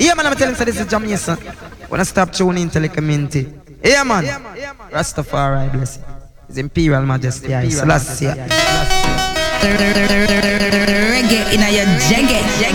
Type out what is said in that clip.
Yeah, man, I'm telling you, this is Jamaican. Wanna stop tuning into the community. Yeah, man. Rastafari, bless you. His Imperial Majesty, I Selassie. Reggae in a your jaggy.